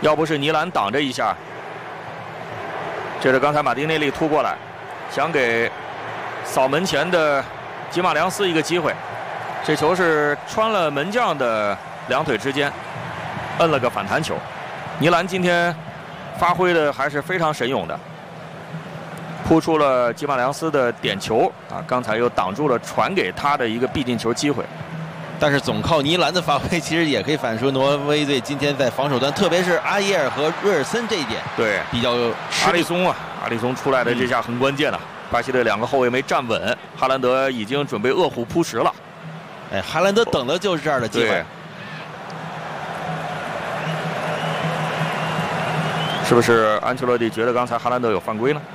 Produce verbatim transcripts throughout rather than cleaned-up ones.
要不是尼兰挡着一下，这是刚才马丁内利突过来，想给扫门前的吉马良斯一个机会。这球是穿了门将的两腿之间，摁了个反弹球。尼兰今天发挥的还是非常神勇的，扑出了吉马良斯的点球啊，刚才又挡住了传给他的一个必进球机会。 但是总靠尼兰的发挥，其实也可以反映挪威队今天在防守端，特别是阿耶尔和瑞尔森这一点， 对比较阿里松啊，阿里松出来的这下很关键了。嗯、巴西队两个后卫没站稳，哈兰德已经准备饿虎扑食了。 哎，哈兰德等的就是这样的机会。 是不是安切洛蒂觉得刚才哈兰德有犯规呢？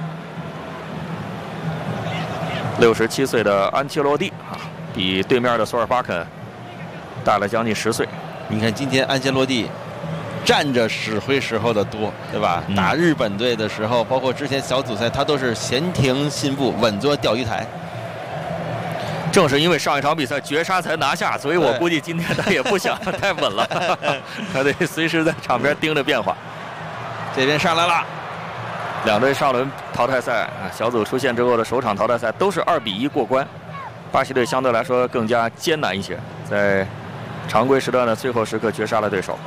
六十七岁的安切洛蒂啊，比对面的索尔巴肯大了将近十岁。 你看今天安切洛蒂站着指挥时候的多，对吧？嗯、打日本队的时候，包括之前小组赛，他都是闲庭信步，稳坐钓鱼台。 正是因为上一场比赛绝杀才拿下，所以我估计今天他也不想太稳了，他得随时在场边盯着变化。 这边上来了， 两队上轮淘汰赛啊，小组出线之后的首场淘汰赛都是二比一过关。巴西队相对来说更加艰难一些，在常规时段的最后时刻绝杀了对手。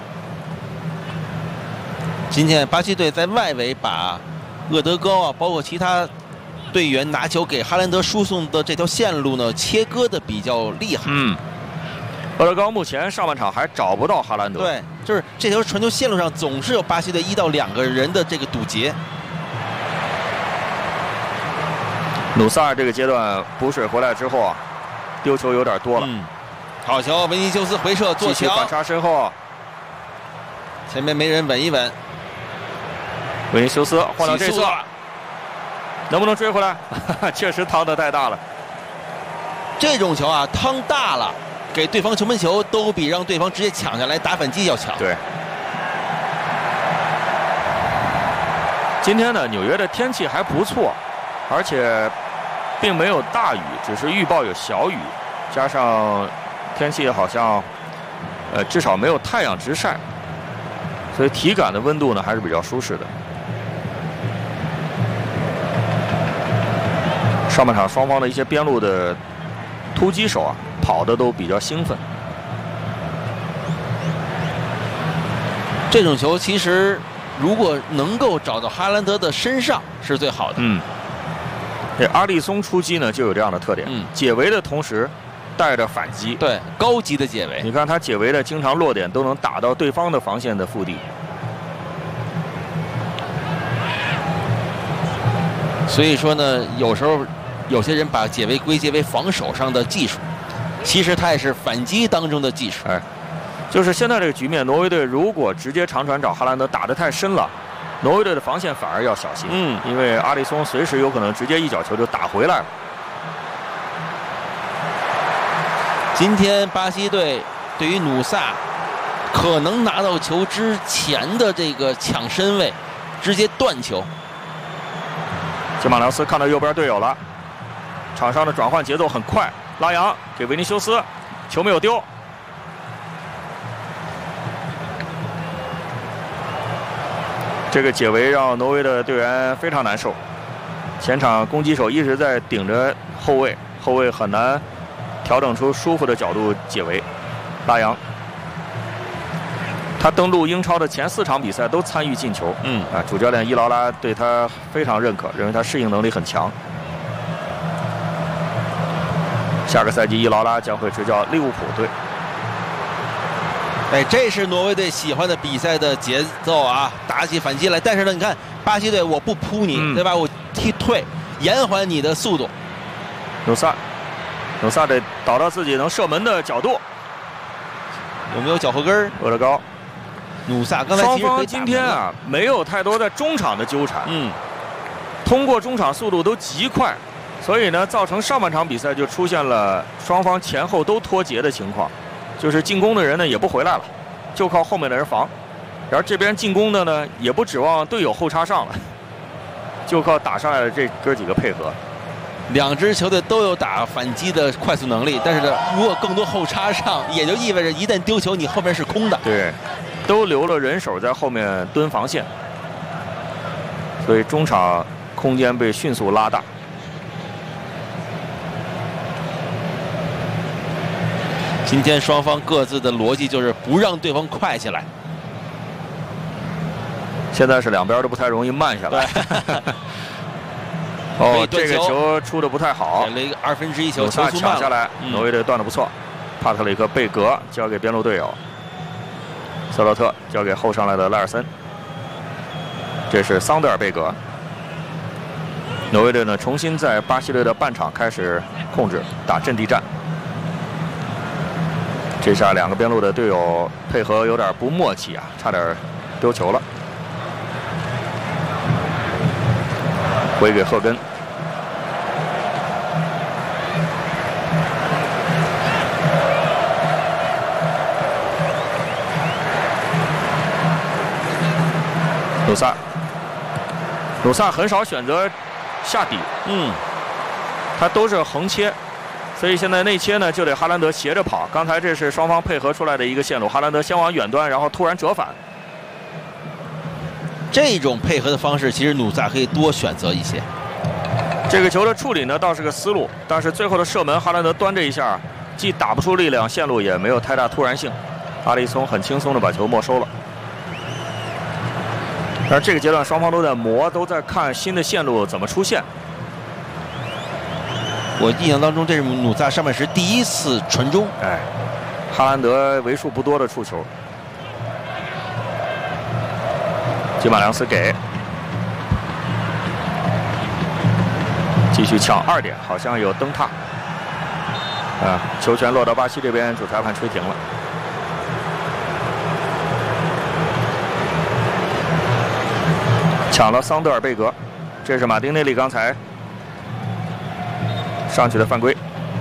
今天巴西队在外围把厄德高啊，包括其他队员拿球给哈兰德输送的这条线路呢，切割的比较厉害。 嗯，厄德高目前上半场还找不到哈兰德。 对，就是这条传球线路上总是有巴西队一到两个人的这个堵截。 努萨尔这个阶段补水回来之后啊，丢球有点多了。 嗯，好球，维尼修斯回撤做强， 反杀身后， 前面没人稳一稳。 维尼修斯换到这侧，能不能追回来？确实趟得太大了。 这种球啊，趟大了，给对方球门球都比让对方直接抢下来打反击要强。 对。今天呢，纽约的天气还不错，而且并没有大雨，只是预报有小雨，加上天气好像，呃，至少没有太阳直晒，所以体感的温度呢还是比较舒适的。上半场双方的一些边路的突击手啊，跑的都比较兴奋。 这种球其实如果能够找到哈兰德的身上是最好的。 嗯，这阿里松出击呢就有这样的特点，嗯，解围的同时带着反击， 对，高级的解围。 你看他解围的经常落点都能打到对方的防线的腹地。 所以说呢，有时候有些人把解围归结为防守上的技术，其实它也是反击当中的技术。 哎，就是现在这个局面，挪威队如果直接长传找哈兰德打得太深了，挪威队的防线反而要小心。嗯，因为阿里松随时有可能直接一脚球就打回来了。 今天巴西队对于努萨可能拿到球之前的这个抢身位，直接断球。 吉马良斯看到右边队友了。场上的转换节奏很快，拉扬给维尼修斯，球没有丢。这个解围让挪威的队员非常难受，前场攻击手一直在顶着后卫，后卫很难调整出舒服的角度解围。拉扬，他登陆英超的前四场比赛都参与进球，嗯啊，主教练伊劳拉对他非常认可，认为他适应能力很强。下个赛季，伊劳拉将会执教利物浦队。 哎，这是挪威队喜欢的比赛的节奏啊，打起反击来。但是呢，你看巴西队，我不扑你，嗯、对吧？我踢退，延缓你的速度。 努萨，努萨得导到自己能射门的角度。 有没有脚后跟？ 厄德高， 努萨刚才其实双方今天啊没有太多在中场的纠缠，嗯，通过中场速度都极快。所以呢，造成上半场比赛就出现了双方前后都脱节的情况，就是进攻的人呢也不回来了，就靠后面的人防，然后这边进攻的呢也不指望队友后插上了，就靠打上来的这哥几个配合。 两支球队都有打反击的快速能力，但是呢，如果更多后插上，也就意味着一旦丢球，你后面是空的。 对， 都留了人手在后面蹲防线，所以中场空间被迅速拉大。 今天双方各自的逻辑就是不让对方快下来。 现在是两边都不太容易慢下来。哦，这个球出的不太好， 给了一个二分之一球， 球速抢下来，挪威队断的不错。帕特里克·贝格交给边路队友，瑟洛特交给后上来的赖尔森。这是桑德尔·贝格。挪威队呢，重新在巴西队的半场开始控制，打阵地战。这下两个边路的队友配合有点不默契啊，差点丢球了。回给赫根。鲁萨，鲁萨很少选择下底， 嗯， 他都是横切，所以现在内切呢就得哈兰德斜着跑。刚才这是双方配合出来的一个线路，哈兰德先往远端，然后突然折返。 这种配合的方式，其实努萨可以多选择一些。 这个球的处理呢倒是个思路，但是最后的射门，哈兰德端这一下既打不出力量，线路也没有太大突然性，阿里松很轻松的把球没收了。但是这个阶段双方都在磨，都在看新的线路怎么出现。 我印象当中，这是努萨上半时第一次传中。 哎，哈兰德为数不多的触球。吉马良斯给，继续抢二点，好像有蹬踏。啊，球权落到巴西这边，主裁判吹停了。抢了桑德尔贝格，这是马丁内利刚才上去的犯规。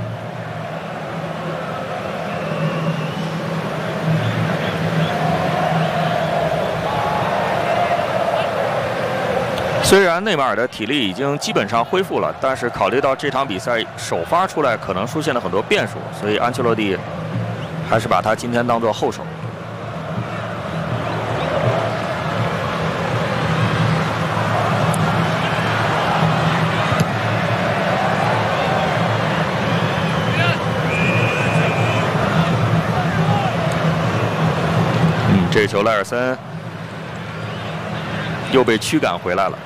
虽然内马尔的体力已经基本上恢复了，但是考虑到这场比赛首发出来可能出现了很多变数，所以安切洛蒂还是把他今天当作后手。嗯，这球赖尔森又被驱赶回来了。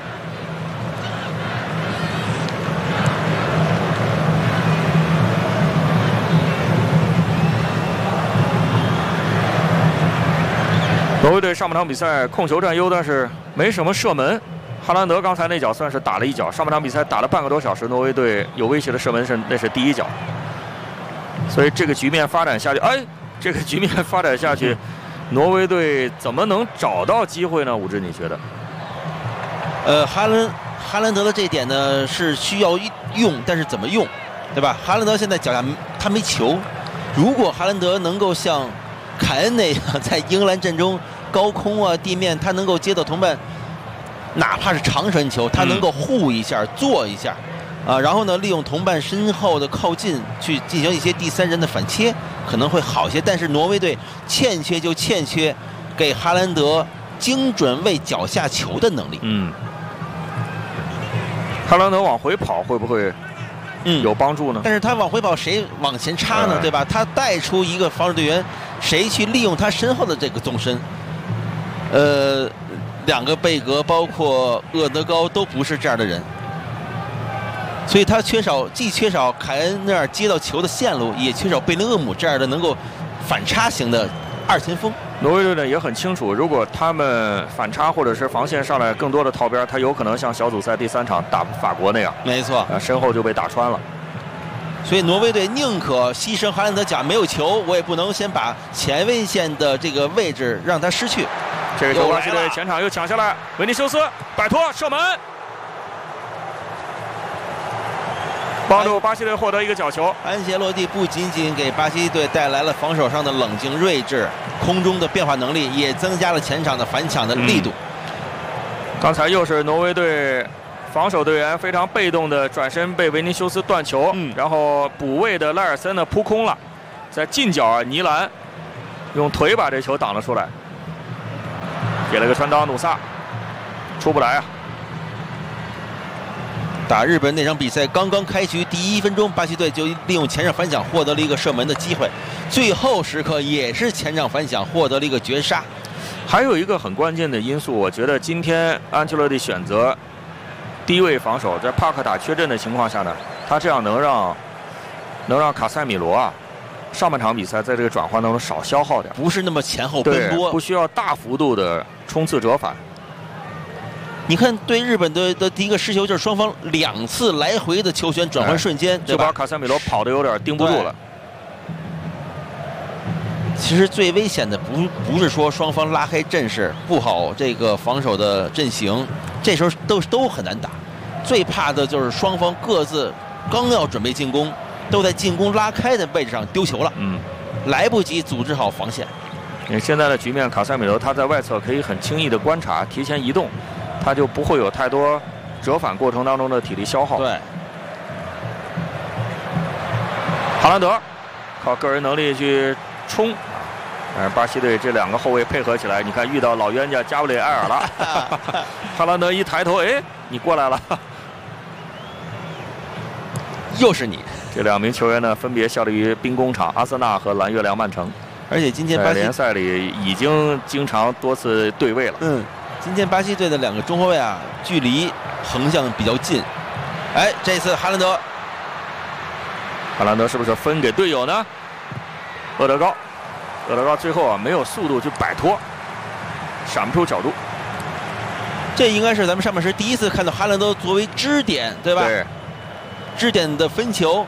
挪威队上半场比赛控球占优，但是没什么射门。哈兰德刚才那脚算是打了一脚，上半场比赛打了半个多小时，挪威队有威胁的射门是那是第一脚。所以这个局面发展下去，哎，这个局面发展下去，挪威队怎么能找到机会呢？武志，你觉得？ 呃，哈兰哈兰德的这一点呢是需要用，但是怎么用，对吧？哈兰德现在脚下他没球，如果哈兰德能够像凯恩那样在英格兰阵中高空啊地面，他能够接到同伴，哪怕是长传球，他能够护一下、做一下，啊，然后呢，利用同伴身后的靠近去进行一些第三人的反切，可能会好些。但是挪威队欠缺就欠缺给哈兰德精准为脚下球的能力。 嗯，哈兰德往回跑会不会嗯有帮助呢？ 但是他往回跑，谁往前插呢？对吧？他带出一个防守队员，谁去利用他身后的这个纵深？呃，两个贝格，包括厄德高都不是这样的人，所以他缺少，既缺少凯恩那样接到球的线路，也缺少贝林厄姆这样的能够反插型的二前锋。 挪威队呢也很清楚，如果他们反插或者是防线上来更多的套边，他有可能像小组赛第三场打法国那样， 没错， 啊，身后就被打穿了。 所以挪威队宁可牺牲哈兰德脚没有球，我也不能先把前卫线的这个位置让他失去。 这个球巴西队前场又抢下来，维尼修斯摆脱射门，帮助巴西队获得一个角球。 安切洛蒂不仅仅给巴西队带来了防守上的冷静睿智，空中的变化能力，也增加了前场的反抢的力度。 嗯、刚才又是挪威队防守队员非常被动的转身被维尼修斯断球，嗯、然后补位的赖尔森呢扑空了，在近角啊尼兰用腿把这球挡了出来。 给了个传导，努萨出不来啊。 打日本那场比赛刚刚开局第一分钟，巴西队就利用前场反抢获得了一个射门的机会，最后时刻也是前场反抢获得了一个绝杀。 还有一个很关键的因素，我觉得今天安切洛蒂选择低位防守，在帕克塔缺阵的情况下呢，他这样能让能让卡塞米罗啊，上半场比赛在这个转换当中少消耗点， 不是那么前后奔波， 不需要大幅度的冲刺折返。 你看，对日本队的第一个失球就是双方两次来回的球权转换瞬间， 就把卡塞米罗跑得有点盯不住了。 其实最危险的不不是说双方拉开阵势，布好这个防守的阵型，这时候都都很难打。最怕的就是双方各自刚要准备进攻，都在进攻拉开的位置上丢球了， 嗯， 来不及组织好防线。 因为现在的局面，卡塞米罗他在外侧可以很轻易的观察，提前移动。他就不会有太多折返过程当中的体力消耗。 对， 哈兰德靠个人能力去冲，但是巴西队这两个后卫配合起来，你看遇到老冤家加布里埃尔了，哈兰德一抬头，哎，你过来了， 又是你。 这两名球员呢，分别效力于兵工厂、阿森纳和蓝月亮曼城， 而且今天巴西联赛里已经经常多次对位了。 嗯。今天巴西队的两个中后卫啊，距离横向比较近。哎，这次哈兰德， 哈兰德是不是分给队友呢？厄德高，厄德高最后啊没有速度去摆脱，闪不出角度。 这应该是咱们上半时第一次看到哈兰德作为支点，对吧？ 对。 支点的分球。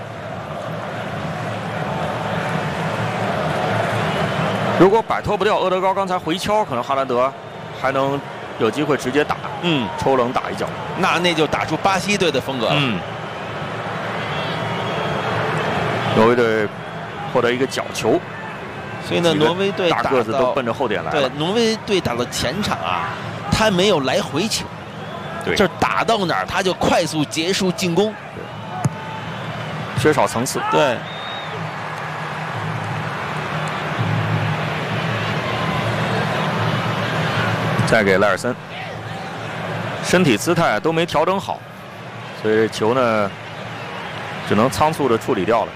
如果摆脱不掉厄德高刚才回敲，可能哈兰德还能有机会直接打， 嗯， 抽冷打一脚， 那那就打出巴西队的风格了。 嗯，挪威队获得一个角球， 所以呢，挪威队大个子都奔着后点来了。 对，挪威队打到前场啊，他没有来回球， 对， 就是打到哪儿他就快速结束进攻， 缺少层次。 对。 再给赖尔森，身体姿态都没调整好，所以球呢只能仓促的处理掉了。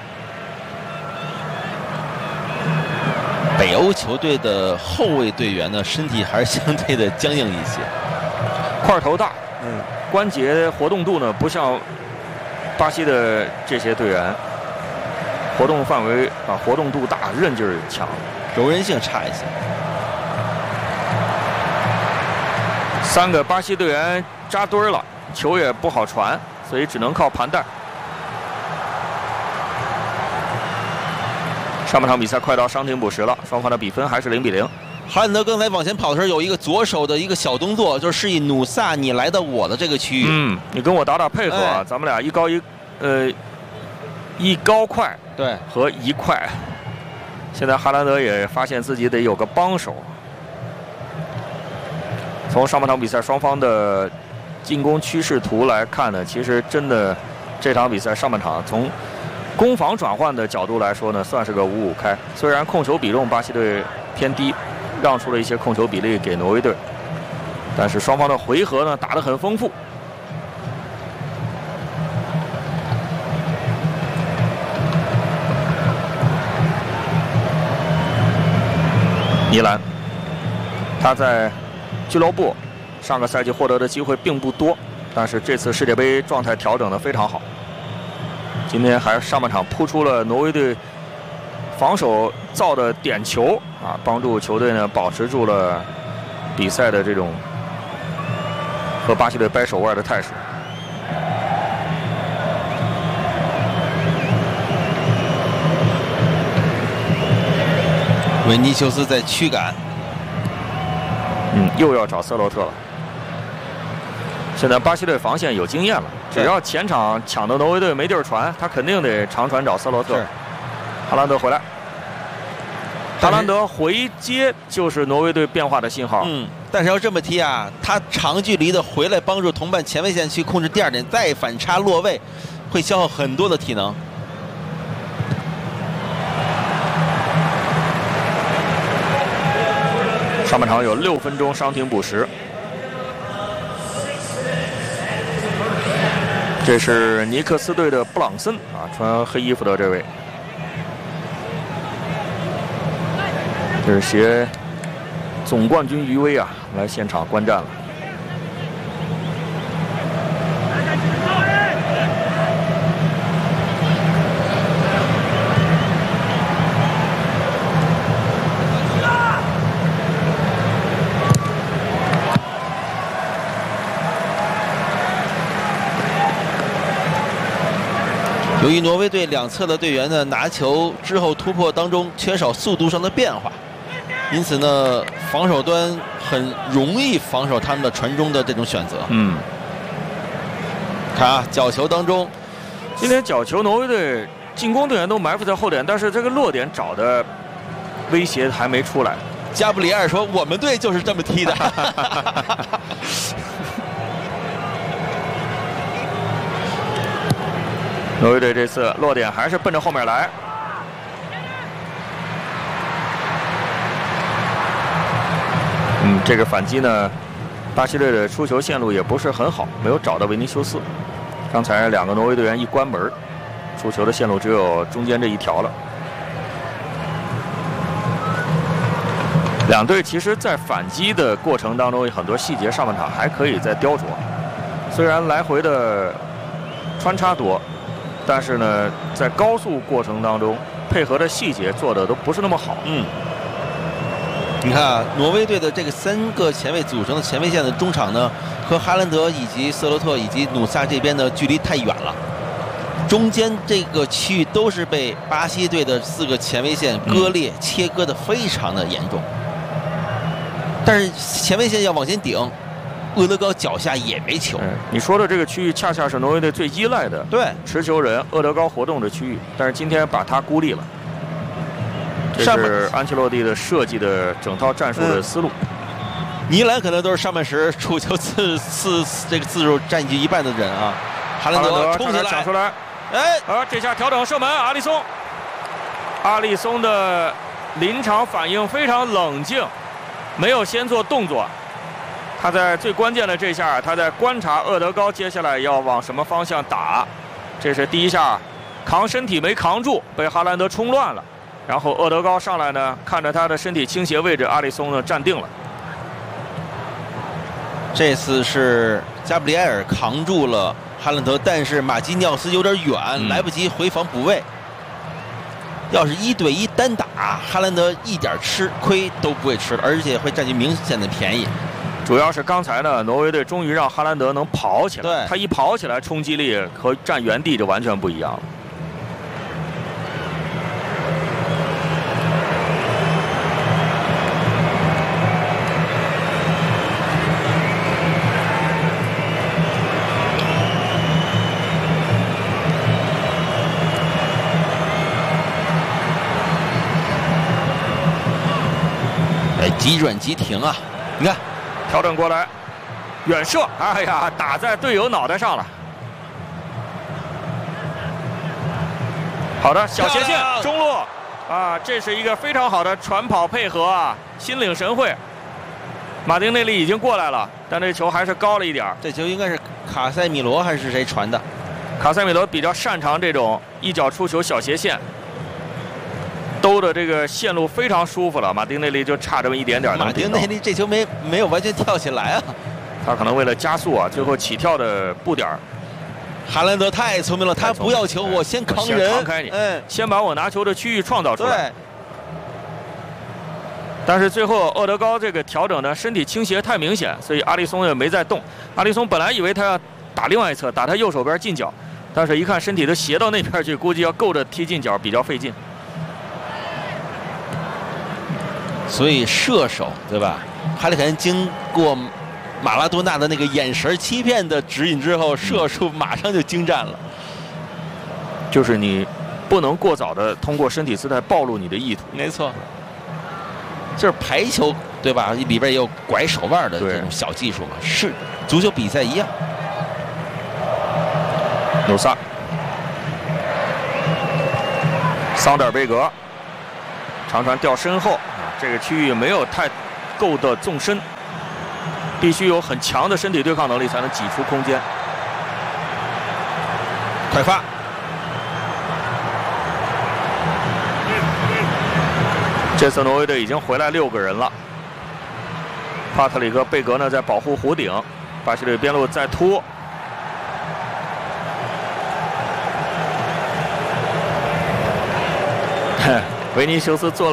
北欧球队的后卫队员呢，身体还是相对的僵硬一些， 块头大， 嗯， 关节活动度呢不像巴西的这些队员，活动范围啊活动度大，韧劲儿强， 柔韧性差一些。 三个巴西队员扎堆了，球也不好传，所以只能靠盘带。上半场比赛快到伤停补时了，双方的比分还是零比零。 哈兰德刚才往前跑的时候有一个左手的一个小动作，就是示意努萨你来到我的这个区域， 嗯，你跟我打打配合啊，哎、咱们俩一高一，呃，一高快， 对， 和一快。现在哈兰德也发现自己得有个帮手。从上半场比赛双方的进攻趋势图来看呢，其实真的这场比赛上半场从攻防转换的角度来说呢，算是个五五开。虽然控球比重巴西队偏低，让出了一些控球比例给挪威队，但是双方的回合呢打得很丰富。尼兰，他在俱乐部上个赛季获得的机会并不多，但是这次世界杯状态调整得非常好。今天还上半场扑出了挪威队防守造的点球啊，帮助球队呢保持住了比赛的这种和巴西队掰手腕的态势。 维尼修斯在驱赶。 嗯，又要找瑟洛特了。现在巴西队防线有经验了，只要前场抢的挪威队没地儿传，他肯定得长传找瑟洛特。哈兰德回来，哈兰德回接就是挪威队变化的信号。 嗯，但是要这么踢啊，他长距离的回来帮助同伴前卫线去控制第二点，再反插落位，会消耗很多的体能。 上上半场有六分钟伤停补时。这是尼克斯队的布朗森啊，穿黑衣服的这位，这是携总冠军余威啊来现场观战了。 由于挪威队两侧的队员呢拿球之后突破当中缺少速度上的变化，因此呢防守端很容易防守他们的传中的这种选择。 嗯， 看啊，角球当中， 今天角球挪威队进攻队员都埋伏在后点，但是这个落点找的威胁还没出来。 加布里埃尔说：“我们队就是这么踢的。” 挪威队这次落点还是奔着后面来。嗯，这个反击呢，巴西队的出球线路也不是很好，没有找到维尼修斯。刚才两个挪威队员一关门，出球的线路只有中间这一条了。两队其实在反击的过程当中，有很多细节上半场还可以再雕琢。虽然来回的穿插多。 但是呢，在高速过程当中，配合的细节做的都不是那么好。 嗯，你看啊，挪威队的这个三个前卫组成的前卫线的中场呢，和哈兰德以及瑟洛特以及努萨这边的距离太远了，中间这个区域都是被巴西队的四个前卫线割裂、嗯、切割的非常的严重。但是前卫线要往前顶。 厄德高脚下也没球。 嗯，你说的这个区域恰恰是挪威队最依赖的对持球人厄德高活动的区域，但是今天把他孤立了。这是安切洛蒂的设计的整套战术的思路。 嗯、尼兰可能都是上半时触球次次这个次数占据一半的人啊。哈兰德冲起来抢出来， 哎， 而这下调整射门，阿里松，阿里松的临场反应非常冷静，没有先做动作。 他在最关键的这下，他在观察厄德高接下来要往什么方向打。这是第一下，扛身体没扛住，被哈兰德冲乱了。然后厄德高上来呢，看着他的身体倾斜位置，阿里松呢站定了。 这次是加布里埃尔扛住了哈兰德，但是马基涅斯有点远，嗯、来不及回防补位。要是一对一单打，哈兰德一点吃亏都不会吃，而且会占据明显的便宜。 主要是刚才呢，挪威队终于让哈兰德能跑起来。 对， 他一跑起来，冲击力和站原地就完全不一样了。 哎，急转急停啊！你看。 调整过来，远射，哎呀，打在队友脑袋上了。好的，小斜线中路，啊，这是一个非常好的传跑配合啊，心领神会。马丁内利已经过来了，但这球还是高了一点。 这球应该是卡塞米罗还是谁传的？ 卡塞米罗比较擅长这种一脚出球小斜线。 兜的这个线路非常舒服了，马丁内利就差这么一点点。 马丁内利这球没没有完全跳起来啊， 他可能为了加速啊，最后起跳的步点。 哈兰德太聪明了，他不要球，我先扛人， 扛开你， 嗯， 先把我拿球的区域创造出来。 对。 但是最后厄德高这个调整呢，身体倾斜太明显，所以阿里松也没再动。阿里松本来以为他要打另外一侧，打他右手边近角，但是一看身体都斜到那边去，估计要够着踢进角比较费劲。 所以射手对吧？哈里凯恩经过马拉多纳的那个眼神欺骗的指引之后，射术马上就精湛了。 就是你不能过早的通过身体姿态暴露你的意图。 没错，就是排球对吧？里边也有拐手腕的这种小技术嘛，是足球比赛一样。 努萨，桑德尔贝格，长传掉身后。 这个区域没有太够的纵深，必须有很强的身体对抗能力，才能挤出空间。 快发！ 这次挪威队已经回来六个人了。帕特里克·贝格呢在保护弧顶，巴西队边路再突。维尼修斯做了。